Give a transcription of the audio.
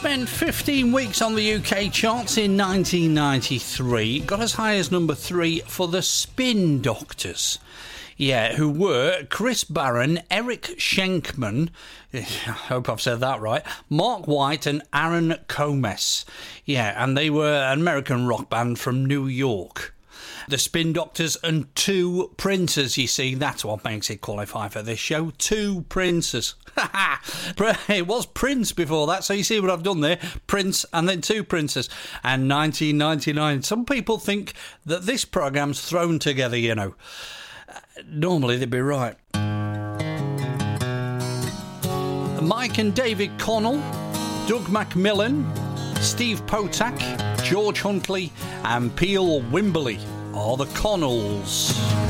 Spent 15 weeks on the UK charts in 1993. Got as high as number 3 for the Spin Doctors. Yeah, who were Chris Barron, Eric Schenkman, I hope I've said that right, Mark White and Aaron Comes. Yeah, and they were an American rock band from New York. The Spin Doctors and 2 Princes, you see, that's what makes it qualify for this show. 2 Princes. It was Prince before that, so you see what I've done there. Prince and then 2 Princes. And 1999. Some people think that this programme's thrown together, you know. Normally they'd be right. Mike and David Connell, Doug McMillan, Steve Potak, George Huntley and Peel Wimberley are the Connells.